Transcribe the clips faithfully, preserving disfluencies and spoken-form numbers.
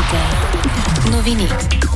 Вероника. Новини.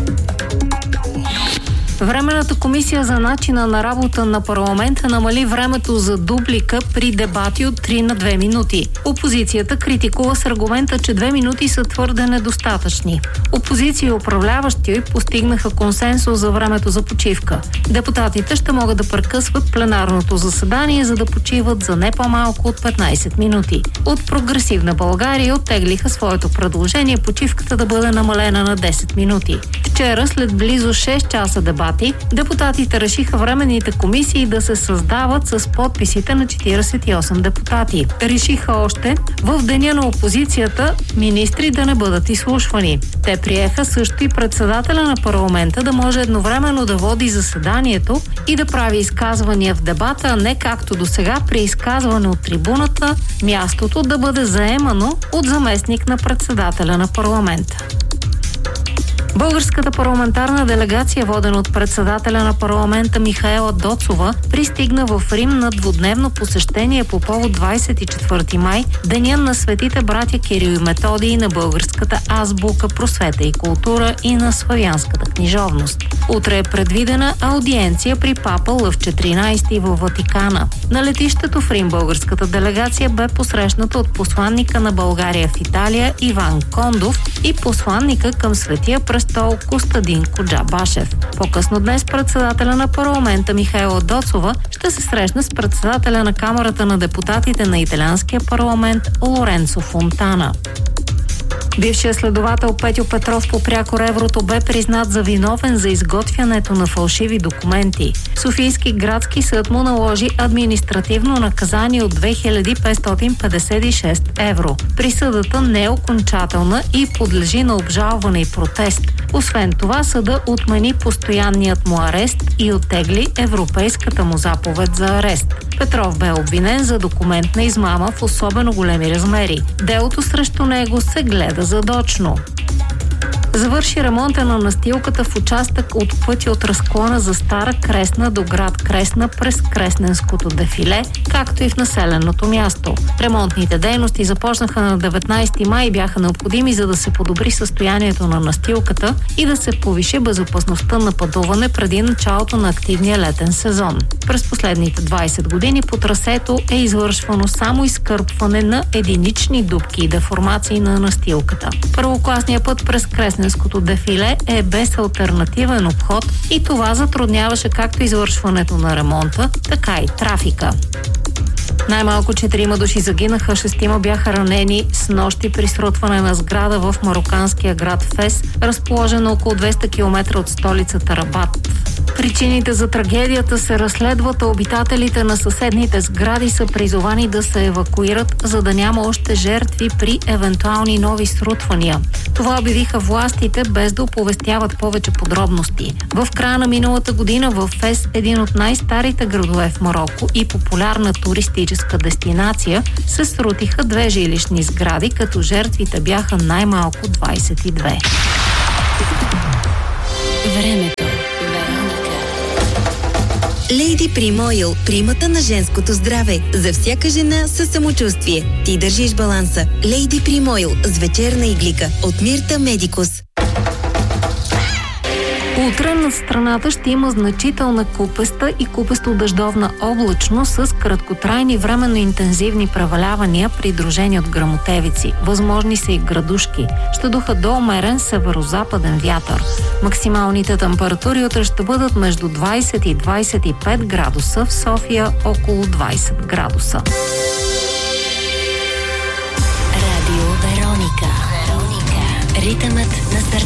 Временната комисия за начина на работа на парламента намали времето за дублика при дебати от три на две минути. Опозицията критикува с аргумента, че две минути са твърде недостатъчни. Опозиция и управляващи постигнаха консенсус за времето за почивка. Депутатите ще могат да прекъсват пленарното заседание, за да почиват за не по-малко от петнайсет минути. От Прогресивна България оттеглиха своето предложение почивката да бъде намалена на десет минути. Вчера, след близо шест часа дебати, депутатите решиха временните комисии да се създават с подписите на четирийсет и осем депутати. Решиха още в деня на опозицията министри да не бъдат изслушвани. Те приеха също и председателя на парламента да може едновременно да води заседанието и да прави изказвания в дебата, а не както досега при изказване от трибуната, мястото да бъде заемано от заместник на председателя на парламента. Българската парламентарна делегация, водена от председателя на парламента Михаела Доцова, пристигна в Рим на двудневно посещение по повод двайсет и четвърти май, деня на светите братя Кирил и Методий, на българската азбука, просвета и култура и на славянската книжовност. Утре е предвидена аудиенция при папа Лъв четиринайсети във Ватикана. На летището в Рим българската делегация бе посрещната от посланника на България в Италия Иван Кондов и посланника към Светия престол Костадин Коджабашев. По-късно днес председателя на парламента Михаела Доцова ще се срещне с председателя на Камарата на депутатите на италианския парламент Лоренцо Фонтана. Бившият следовател Петьо Петров по Прякор Еврото бе признат за виновен за изготвянето на фалшиви документи. Софийски градски съд му наложи административно наказание от две хиляди петстотин петдесет и шест евро. Присъдата не е окончателна и подлежи на обжалване и протест. Освен това, съда отмени постоянният му арест и оттегли европейската му заповед за арест. Петров бе обвинен за документна измама в особено големи размери. Делото срещу него се гледа задочно. Завърши ремонта на настилката в участък от пътя от разклона за Стара Кресна до град Кресна през Кресненското дефиле, както и в населеното място. Ремонтните дейности започнаха на деветнайсети май и бяха необходими, за да се подобри състоянието на настилката и да се повиши безопасността на пътуване преди началото на активния летен сезон. През последните двайсет години по трасето е извършвано само изкърпване на единични дупки и деформации на настилката. Първокласният път през Кресненското дефиле е без алтернативен обход и това затрудняваше както извършването на ремонта, така и трафика. Най-малко четирима души загинаха, шестима бяха ранени с нощи при срутване на сграда в мароканския град Фес, разположен около двеста километра от столицата Рабат. Причините за трагедията се разследват, а обитателите на съседните сгради са призовани да се евакуират, за да няма още жертви при евентуални нови срутвания. Това обявиха властите, без да оповестяват повече подробности. В края на миналата година в Фес, един от най-старите градове в Мароко и популярна туристическа дестинация, се срутиха две жилищни сгради, като жертвите бяха най-малко двайсет и две. Времето. Лейди Прим Ойл, примата на женското здраве. За всяка жена със самочувствие. Ти държиш баланса. Лейди Прим Ойл с вечерна иглика от Мирта Медикус. Утре над страната ще има значителна купеста и купесто-дъждовна облачност с краткотрайни временно интензивни превалявания, придружени от гръмотевици. Възможни са и градушки. Ще духа до умерен северо-западен вятър. Максималните температури утре ще бъдат между двайсет и двайсет и пет градуса, в София около двайсет градуса. Радио Вероника. Ритъмът на сърцето.